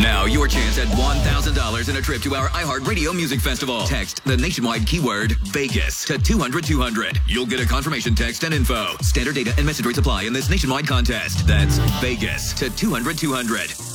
Now your chance at $1,000 and a trip to our iHeartRadio Music Festival. Text the nationwide keyword Vegas to 200-200. You'll get a confirmation text and info. Standard data and message rates apply in this nationwide contest. That's Vegas to 200-200.